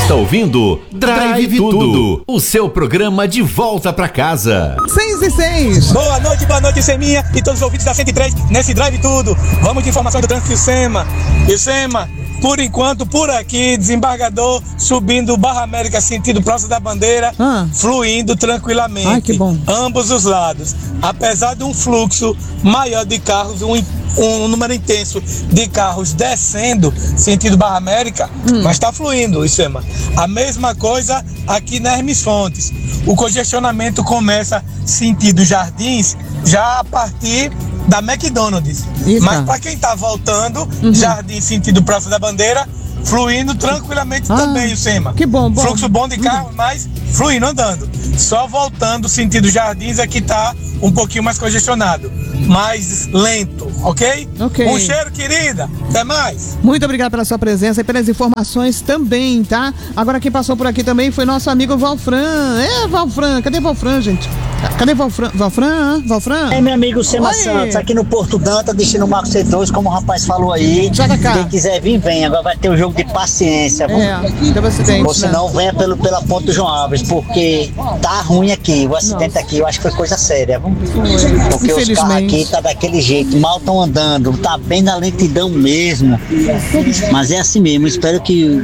está ouvindo Drive Tudo, o seu programa de volta pra casa. 6:06. Boa noite, Seminha e todos os ouvintes da 103 nesse Drive Tudo. Vamos de informação do trânsito Sema. Por enquanto, por aqui, desembargador subindo Barra América, sentido próximo da bandeira, fluindo tranquilamente. Ai, que bom. Ambos os lados. Apesar de um fluxo maior de carros, um número intenso de carros descendo, sentido Barra América, mas está fluindo, Sema. A mesma coisa aqui na Hermes Fontes. O congestionamento começa sentido Jardins, já a partir da McDonald's. Isso. Mas para quem tá voltando, Jardim sentido Praça da Bandeira, fluindo tranquilamente também, o Sema. Que bom. Fluxo bom de carro, mas fluindo, andando. Só voltando sentido Jardins é que tá um pouquinho mais congestionado, mais lento, ok? Um cheiro, querida. Até mais. Muito obrigado pela sua presença e pelas informações também, tá? Agora quem passou por aqui também foi nosso amigo Valfran. Valfran, cadê Valfran, gente? Cadê Valfran? Valfran? É meu amigo Sema Santos, aqui no Porto Danta, destino Marco C2, como o rapaz falou aí. Quem quiser vir, vem. Agora vai ter um jogo de paciência. Teve acidente, ou se não, venha pela ponte do João Alves, porque tá ruim aqui. O acidente aqui, eu acho que foi coisa séria. Porque os carros aqui tá daquele jeito, mal estão andando, tá bem na lentidão mesmo. Mas é assim mesmo, espero que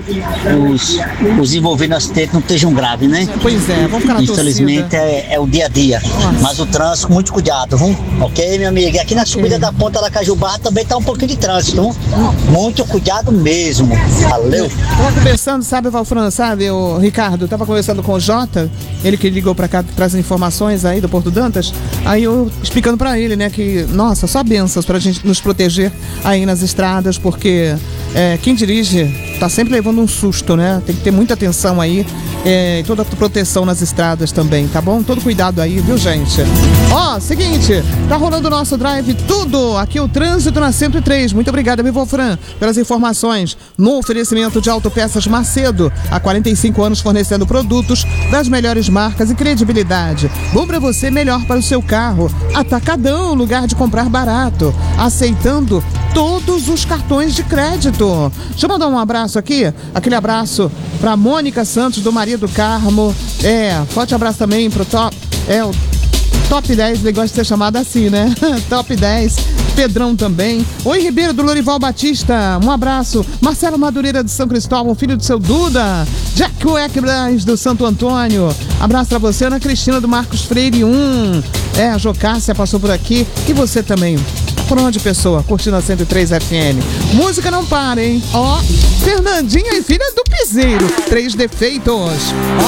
os envolvidos no acidente não estejam graves, né? Pois é, vamos ficar na infelizmente é o dia a dia. Mas o trânsito, muito cuidado, viu? Ok, minha amiga? Aqui na subida da Ponta da Cajubá também tá um pouquinho de trânsito, viu? Muito cuidado mesmo. Valeu. Tava conversando, sabe, Valfran, sabe, o Ricardo, tava conversando com o Jota, ele que ligou pra cá para as informações aí do Porto Dantas, aí eu explicando pra ele, né, que, nossa, só bênçãos pra gente nos proteger aí nas estradas, porque quem dirige tá sempre levando um susto, né? Tem que ter muita atenção aí, toda a proteção nas estradas também, tá bom? Todo cuidado aí, viu, gente? Seguinte, tá rolando o nosso Drive Tudo, aqui o trânsito na 103. Muito obrigada, meu Valfran, pelas informações. No oferecimento de Autopeças Macedo, há 45 anos fornecendo produtos das melhores marcas e credibilidade. Bom pra você, melhor para o seu carro. Atacadão, lugar de comprar barato. Aceitando todos os cartões de crédito. Deixa eu mandar um abraço aqui, aquele abraço pra Mônica Santos, do Maria do Carmo. Forte abraço também pro o Top 10, ele gosta de ser chamado assim, né? Top 10, Pedrão também. Oi, Ribeiro do Lorival Batista, um abraço. Marcelo Madureira de São Cristóvão, filho do seu Duda. Jack Weckbras do Santo Antônio, abraço pra você. Ana Cristina do Marcos Freire 1. A Jocássia passou por aqui. E você também. Por onde, pessoa? Curtindo a 103 FM. Música não para, hein? Fernandinha e filha do Piseiro. 3 defeitos.